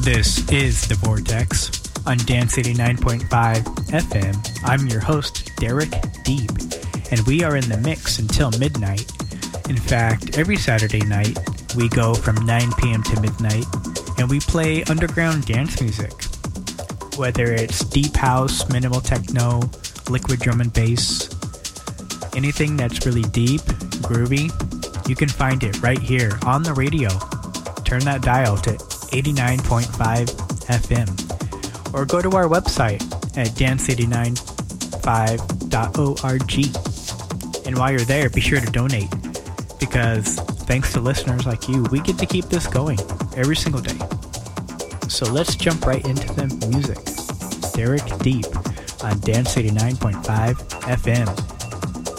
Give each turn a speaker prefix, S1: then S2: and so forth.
S1: This is The Vortex on Dance 89.5 FM. I'm your host, Derek Deep, and we are in the mix until midnight. In fact, every Saturday night, we go from 9 p.m. to midnight, and we play underground dance music. Whether it's deep house, minimal techno, liquid drum and bass, anything that's really deep, groovy, you can find it right here on the radio. Turn that dial to 89.5 FM or go to our website at dance895.org. And while you're there, be sure to donate, because thanks to listeners like you, we get to keep this going every single day. So let's jump right into the music. Derek Deep on Dance 89.5 FM.